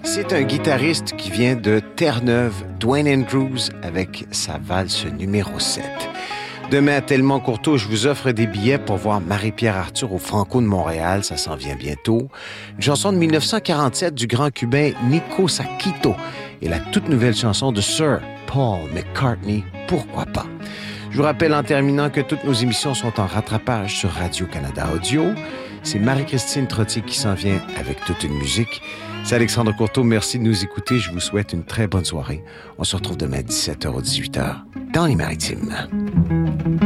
C'est un guitariste qui vient de Terre-Neuve, Dwayne Andrews, avec sa valse numéro 7. Demain à Tellement Courteau, je vous offre des billets pour voir Marie-Pierre Arthur au Franco de Montréal. Ça s'en vient bientôt. Une chanson de 1947 du grand cubain Nico Saquito et la toute nouvelle chanson de Sir Paul McCartney, Pourquoi pas? Je vous rappelle en terminant que toutes nos émissions sont en rattrapage sur Radio-Canada Audio. C'est Marie-Christine Trottier qui s'en vient avec toute une musique. C'est Alexandre Courteau. Merci de nous écouter. Je vous souhaite une très bonne soirée. On se retrouve demain à 17h ou 18h dans les Maritimes.